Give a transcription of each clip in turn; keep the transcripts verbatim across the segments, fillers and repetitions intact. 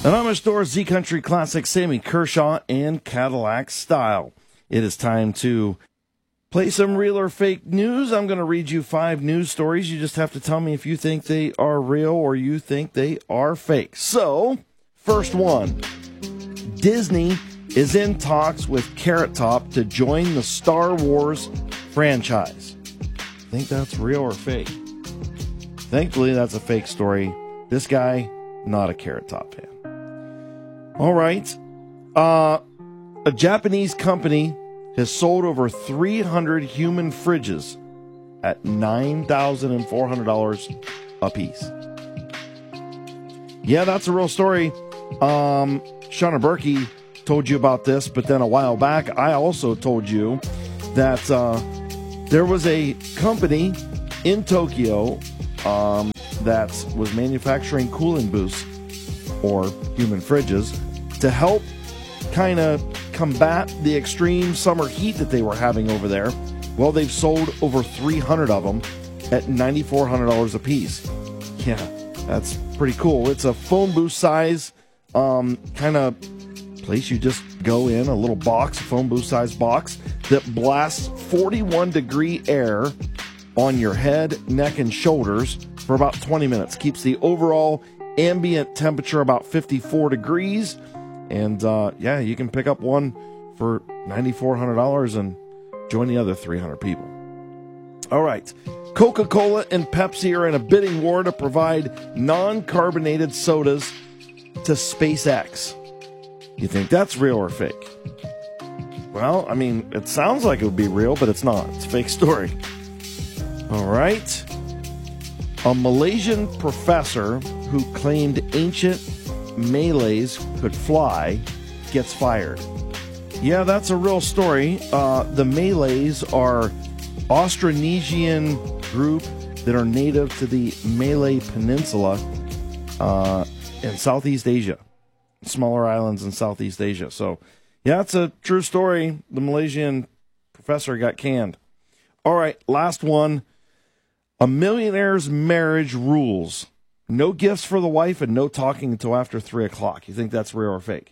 An homage to our Z Country classic Sammy Kershaw and Cadillac Style. It is time to play some real or fake news. I'm going to read you five news stories. You just have to tell me if you think they are real or you think they are fake. So, first one. Disney is in talks with Carrot Top to join the Star Wars franchise. Think that's real or fake? Thankfully, that's a fake story. This guy, not a Carrot Top fan. All right. Uh, a Japanese company has sold over three hundred human fridges at nine thousand four hundred dollars a piece. Yeah, that's a real story. Um, Shauna Berkey told you about this, but then a while back, I also told you that uh, there was a company in Tokyo um, that was manufacturing cooling booths or human fridges to help kind of combat the extreme summer heat that they were having over there. Well, they've sold over three hundred of them at nine thousand four hundred dollars a piece. Yeah, that's pretty cool. It's a phone booth size um, kind of place. You just go in, a little box, a phone booth size box that blasts forty-one degree air on your head, neck, and shoulders for about twenty minutes. Keeps the overall ambient temperature about fifty-four degrees. And, uh, yeah, you can pick up one for nine thousand four hundred dollars and join the other three hundred people. All right. Coca-Cola and Pepsi are in a bidding war to provide non-carbonated sodas to SpaceX. You think that's real or fake? Well, I mean, it sounds like it would be real, but it's not. It's a fake story. All right. A Malaysian professor who claimed ancient Malays could fly gets fired. Yeah, that's a real story. Uh, the Malays are Austronesian group that are native to the Malay Peninsula uh, in Southeast Asia, smaller islands in Southeast Asia. So, yeah, it's a true story. The Malaysian professor got canned. All right, last one. A millionaire's marriage rules. No gifts for the wife and no talking until after three o'clock. You think that's real or fake?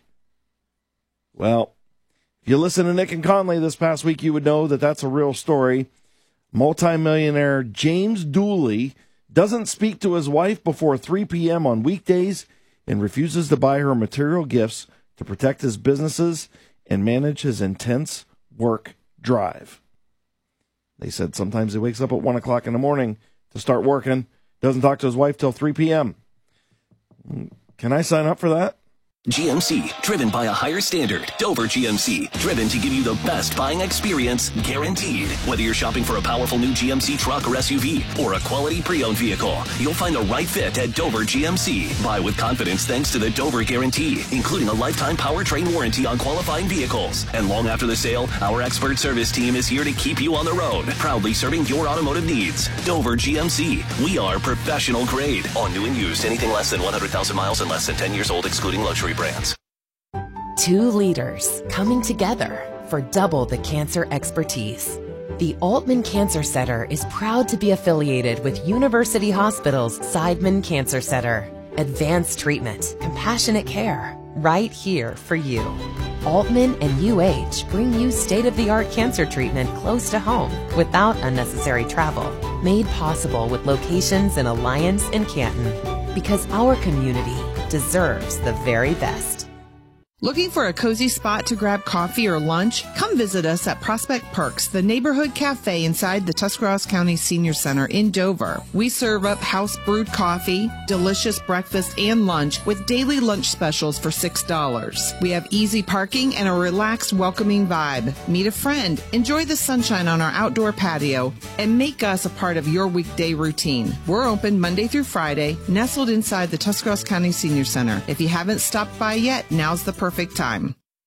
Well, if you listen to Nick and Conley this past week, you would know that that's a real story. Multimillionaire James Dooley doesn't speak to his wife before three p.m. on weekdays and refuses to buy her material gifts to protect his businesses and manage his intense work drive. They said sometimes he wakes up at one o'clock in the morning to start working. Doesn't talk to his wife till three p.m. Can I sign up for that? G M C, driven by a higher standard. Dover G M C, driven to give you the best buying experience, guaranteed. Whether you're shopping for a powerful new G M C truck or S U V, or a quality pre-owned vehicle, you'll find the right fit at Dover G M C. Buy with confidence thanks to the Dover Guarantee, including a lifetime powertrain warranty on qualifying vehicles. And long after the sale, our expert service team is here to keep you on the road, proudly serving your automotive needs. Dover G M C, we are professional grade. On new and used, anything less than one hundred thousand miles and less than ten years old, excluding luxury brands. Two leaders coming together for double the cancer expertise. The Altman Cancer Center is proud to be affiliated with University Hospital's Seidman Cancer Center. Advanced treatment, compassionate care, right here for you. Altman and U H bring you state-of-the-art cancer treatment close to home without unnecessary travel. Made possible with locations in Alliance and Canton. Because our community deserves the very best. Looking for a cozy spot to grab coffee or lunch? Come visit us at Prospect Perks, the neighborhood cafe inside the Tuscarawas County Senior Center in Dover. We serve up house brewed coffee, delicious breakfast and lunch with daily lunch specials for six dollars. We have easy parking and a relaxed, welcoming vibe. Meet a friend, enjoy the sunshine on our outdoor patio, and make us a part of your weekday routine. We're open Monday through Friday, nestled inside the Tuscarawas County Senior Center. If you haven't stopped by yet, now's the perfect time.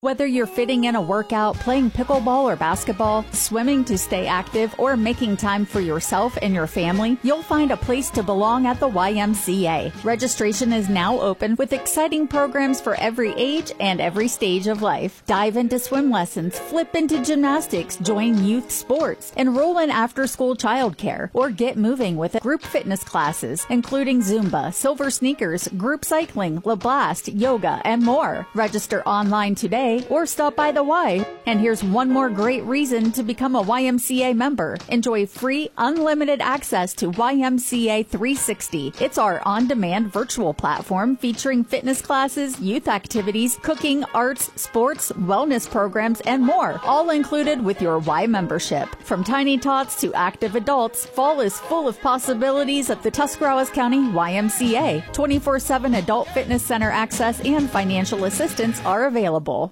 Whether you're fitting in a workout, playing pickleball or basketball, swimming to stay active, or making time for yourself and your family, you'll find a place to belong at the Y M C A. Registration is now open with exciting programs for every age and every stage of life. Dive into swim lessons, flip into gymnastics, join youth sports, enroll in after-school childcare, or get moving with group fitness classes, including Zumba, Silver Sneakers, group cycling, LaBlast, yoga, and more. Register online today or stop by the Y. And here's one more great reason to become a Y M C A member. Enjoy free, unlimited access to Y M C A three sixty. It's our on-demand virtual platform featuring fitness classes, youth activities, cooking, arts, sports, wellness programs, and more, all included with your Y membership. From tiny tots to active adults, fall is full of possibilities at the Tuscarawas County Y M C A. twenty-four seven adult fitness center access and financial assistance are available.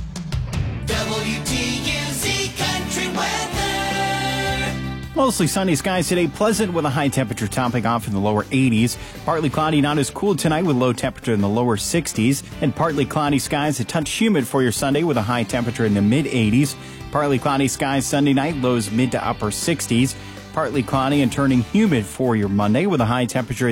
W T U Z Country Weather. Mostly sunny skies today, pleasant with a high temperature topping off in the lower eighties. Partly cloudy, not as cool tonight with low temperature in the lower sixties. And partly cloudy skies, a touch humid for your Sunday with a high temperature in the mid eighties. Partly cloudy skies Sunday night, lows mid to upper sixties. Partly cloudy and turning humid for your Monday with a high temperature